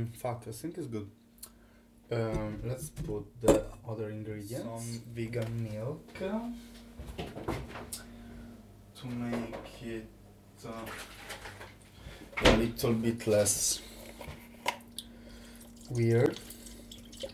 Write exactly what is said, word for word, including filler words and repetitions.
Mm, fuck, I think it's good. Um, let's put the other ingredients. Some vegan milk to make it uh, a little bit less weird.